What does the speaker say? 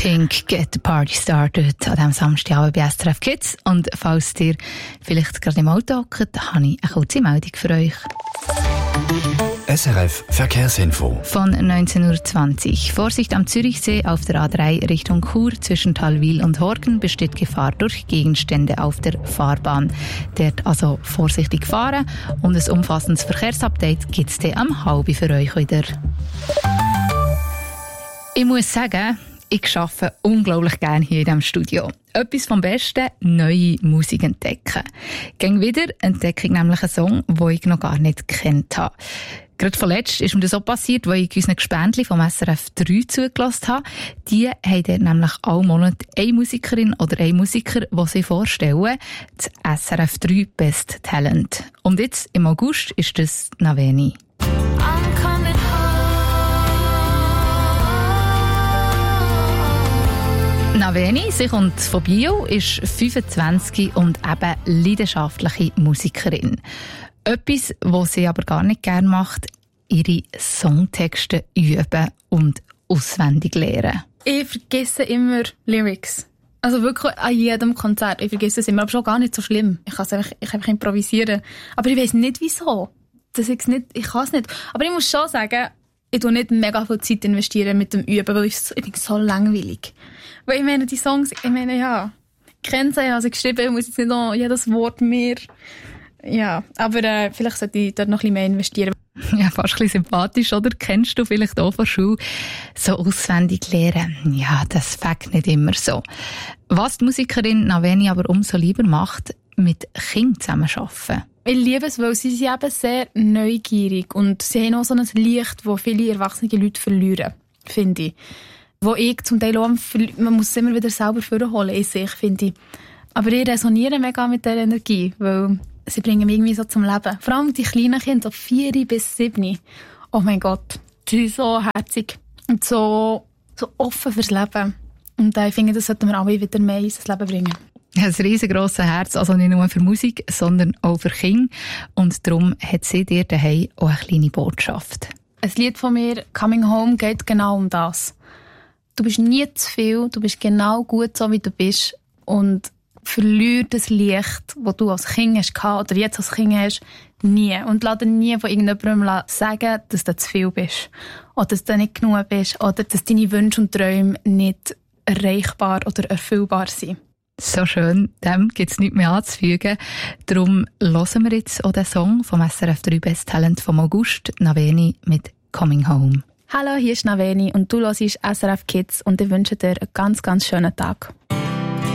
Pink, Get the Party Started an diesem Samstagabend bei SRF Kids. Und falls ihr vielleicht gerade im Auto hockt, habe ich eine kurze Meldung für euch. SRF Verkehrsinfo. Von 19:20 Uhr. Vorsicht am Zürichsee auf der A3 Richtung Chur zwischen Talwil und Horgen besteht Gefahr durch Gegenstände auf der Fahrbahn. Dort also vorsichtig fahren und ein umfassendes Verkehrsupdate gibt es dann am 12:30 für euch wieder. Ich muss sagen, ich arbeite unglaublich gerne hier in diesem Studio. Etwas vom Besten, neue Musik entdecken. Gegen wieder entdecke ich nämlich einen Song, den ich noch gar nicht gekannt habe. Gerade vorletzt ist mir das auch passiert, weil ich unseren Gespendli vom SRF 3 zugelassen habe. Die haben dort nämlich alle Monate eine Musikerin oder einen Musiker, die sie vorstellen. Das SRF 3 Best Talent. Und jetzt, im August, ist das Naveni. Naveni, sie kommt von Bio, ist 25 und eben leidenschaftliche Musikerin. Etwas, was sie aber gar nicht gerne macht, ihre Songtexte üben und auswendig lernen. Ich vergesse immer Lyrics. Also wirklich an jedem Konzert. Ich vergesse es immer, aber schon gar nicht so schlimm. Ich kann einfach improvisieren. Aber ich weiss nicht, wieso. Ich kann es nicht. Aber ich muss schon sagen, ich tue nicht mega viel Zeit investieren mit dem Üben, weil ich bin so langweilig. Weil ich meine, die Songs, ja, ich kenne sie, also geschrieben, ich muss jetzt nicht noch jedes Wort mehr. Ja, aber vielleicht sollte ich dort noch ein bisschen mehr investieren. Ja, fast ein bisschen sympathisch, oder? Kennst du vielleicht auch von Schule so auswendig lernen? Ja, das fängt nicht immer so. Was die Musikerin Naveni aber umso lieber macht, mit Kindern zusammenarbeiten. Ich liebe es, weil sie sind eben sehr neugierig und sie haben auch so ein Licht, das viele erwachsene Leute verlieren, finde ich. Wo ich zum Teil auch, man muss es immer wieder selber vorholen in sich, finde ich. Aber ich resoniere mega mit dieser Energie, weil sie bringen mich irgendwie so zum Leben. Vor allem die kleinen Kinder, so 4 bis 7. Oh mein Gott, sie sind so herzig und so offen fürs Leben. Und ich finde, das sollten wir alle wieder mehr in das Leben bringen. Ein riesengroßes Herz, also nicht nur für Musik, sondern auch für Kinder. Und darum hat sie dir daheim auch eine kleine Botschaft. Ein Lied von mir, «Coming Home», geht genau um das. Du bist nie zu viel, du bist genau gut so, wie du bist. Und verlier das Licht, das du als Kind hast oder jetzt als Kind hast, nie. Und lass dir nie von irgendjemandem sagen, dass du zu viel bist. Oder dass du nicht genug bist. Oder dass deine Wünsche und Träume nicht erreichbar oder erfüllbar sind. So schön, dem gibt es nichts mehr anzufügen. Darum hören wir jetzt auch den Song vom SRF 3 Best Talent vom August, Naveni mit «Coming Home». Hallo, hier ist Naveni und du hörst SRF Kids und ich wünsche dir einen ganz, ganz schönen Tag.